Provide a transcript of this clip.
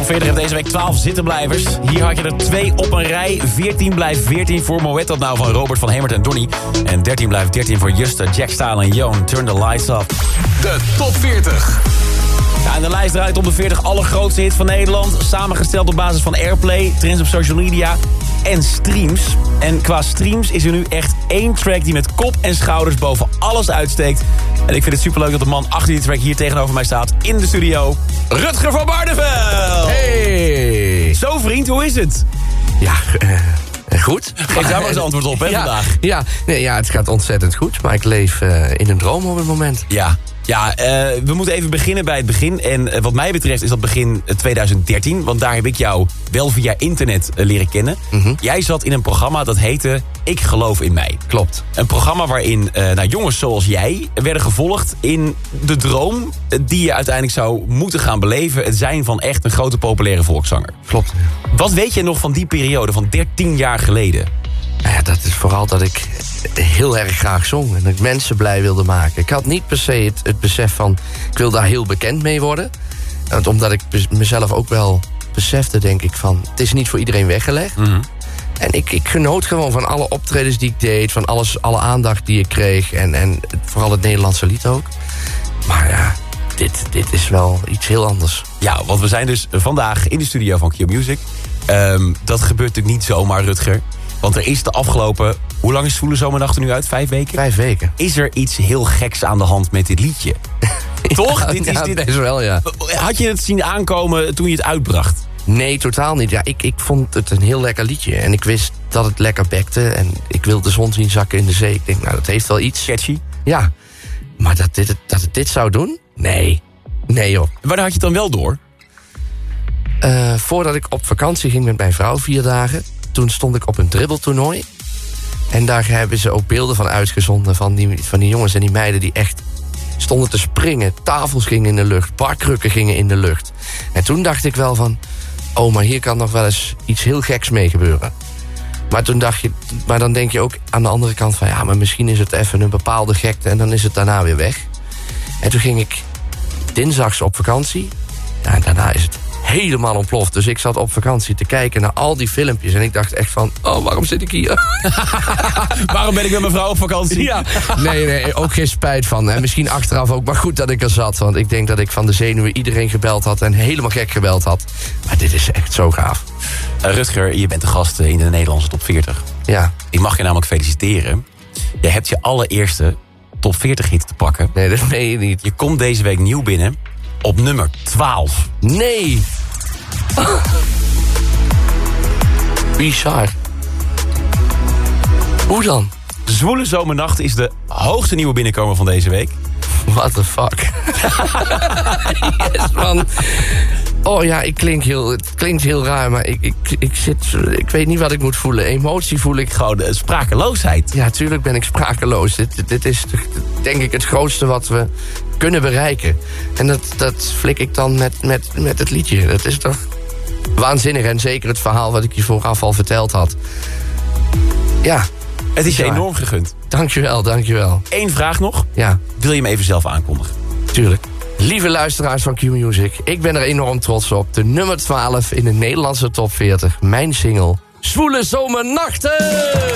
top 40 heeft deze week 12 zittenblijvers. Hier had je er 2 op een rij. 14 blijft 14 voor Moet dat nou van Robert van Hemert en Donny. En 13 blijft 13 voor Juste, Jack Style en Joan. Turn the lights up. De top 40. Ja, en de lijst draait op de 40 allergrootste hits van Nederland. Samengesteld op basis van Airplay, trends op social media en streams. En qua streams is er nu echt 1 track die met kop en schouders boven alles uitsteekt. En ik vind het superleuk dat de man achter die track hier tegenover mij staat in de studio. Rutger van Barneveld! Hey! Zo vriend, hoe is het? Ja, goed. Geef daar maar eens antwoord op, hè, vandaag. Ja, het gaat ontzettend goed. Maar ik leef in een droom op het moment. Ja, we moeten even beginnen bij het begin. En wat mij betreft is dat begin 2013. Want daar heb ik jou wel via internet leren kennen. Mm-hmm. Jij zat in een programma dat heette Ik Geloof in Mij. Klopt. Een programma waarin jongens zoals jij werden gevolgd in de droom die je uiteindelijk zou moeten gaan beleven. Het zijn van echt een grote populaire volkszanger. Klopt. Wat weet je nog van die periode van 13 jaar geleden? Nou ja, dat is vooral dat ik heel erg graag zong. En dat ik mensen blij wilde maken. Ik had niet per se het besef van, ik wil daar heel bekend mee worden. Want omdat ik mezelf ook wel besefte, denk ik, van, het is niet voor iedereen weggelegd. Mm-hmm. En ik genoot gewoon van alle optredens die ik deed. Van alle aandacht die ik kreeg. En vooral het Nederlandse lied ook. Maar ja, dit is wel iets heel anders. Ja, want we zijn dus vandaag in de studio van Q Music. Dat gebeurt natuurlijk niet zomaar, Rutger. Want er is de afgelopen... Hoe lang is Zwoele Zomernacht er nu uit? 5 weken? 5 weken. Is er iets heel geks aan de hand met dit liedje? Toch? Ja, best wel, ja. Had je het zien aankomen toen je het uitbracht? Nee, totaal niet. Ja, ik vond het een heel lekker liedje. En ik wist dat het lekker bekte. En ik wilde de zon zien zakken in de zee. Ik denk, nou, dat heeft wel iets. Catchy? Ja. Maar dat het dit zou doen? Nee. Nee, joh. Waar had je het dan wel door? Voordat ik op vakantie ging met mijn vrouw 4 dagen... toen stond ik op een dribbeltoernooi. En daar hebben ze ook beelden van uitgezonden... van die jongens en die meiden die echt stonden te springen. Tafels gingen in de lucht, barkrukken gingen in de lucht. En toen dacht ik wel van... oh, maar hier kan nog wel eens iets heel geks mee gebeuren. Maar dan denk je ook aan de andere kant van... ja, maar misschien is het even een bepaalde gekte... en dan is het daarna weer weg. En toen ging ik dinsdags op vakantie. Ja, en daarna is het helemaal ontploft. Dus ik zat op vakantie te kijken naar al die filmpjes... en ik dacht echt van, oh, waarom zit ik hier? Waarom ben ik met mijn vrouw op vakantie? Ja. Nee, ook geen spijt van. En misschien achteraf ook, maar goed dat ik er zat. Want ik denk dat ik van de zenuwen iedereen gebeld had... en helemaal gek gebeld had. Maar dit is echt zo gaaf. Rutger, je bent de gast in de Nederlandse top 40. Ja. Ik mag je namelijk feliciteren. Je hebt je allereerste top 40 hit te pakken. Nee, dat meen je niet. Je komt deze week nieuw binnen op nummer 12. Nee! Bizar. Hoe dan? Zwoele Zomernacht is de hoogste nieuwe binnenkomer van deze week. What the fuck? Yes, man. Oh ja, het klinkt heel raar, maar ik weet niet wat ik moet voelen. Emotie voel ik. Gewoon sprakeloosheid. Ja, tuurlijk ben ik sprakeloos. Dit is denk ik het grootste wat we kunnen bereiken. En dat flik ik dan met het liedje. Dat is toch waanzinnig. En zeker het verhaal wat ik je vooraf al verteld had. Ja. Het is je enorm gegund. Dankjewel. 1 vraag nog. Ja. Wil je hem even zelf aankondigen? Tuurlijk. Lieve luisteraars van Q Music, ik ben er enorm trots op. De nummer 12 in de Nederlandse top 40. Mijn single, Zwoele Zomernachten!